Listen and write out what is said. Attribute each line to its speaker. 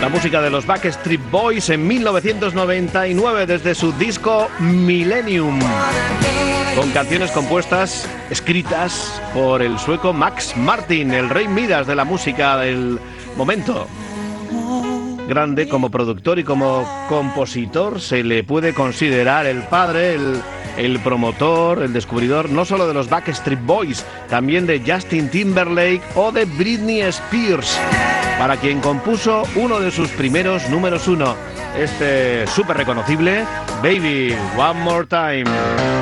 Speaker 1: La música de los Backstreet Boys en 1999 desde su disco Millennium, con canciones compuestas, escritas por el sueco Max Martin, el rey Midas de la música del momento. Grande como productor y como compositor, se le puede considerar el padre, el promotor, el descubridor, no solo de los Backstreet Boys, también de Justin Timberlake o de Britney Spears, para quien compuso uno de sus primeros números uno, este súper reconocible, Baby, One More Time.